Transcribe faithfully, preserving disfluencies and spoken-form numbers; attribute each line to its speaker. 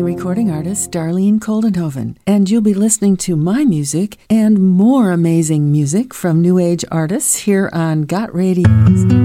Speaker 1: recording artist Darlene Koldenhoven, and you'll be listening to my music and more amazing music from New Age artists here on Got Radio.